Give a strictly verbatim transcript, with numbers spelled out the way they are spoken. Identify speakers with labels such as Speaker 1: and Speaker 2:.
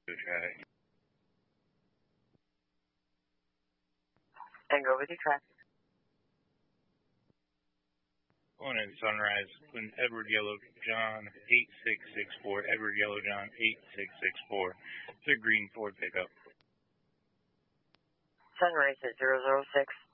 Speaker 1: traffic.
Speaker 2: And go with your traffic.
Speaker 1: Going in Sunrise, when Edward Yellow John eight six six four, Edward Yellow John eight six six four. It's a green Ford pickup.
Speaker 2: Sunrise at zero zero six.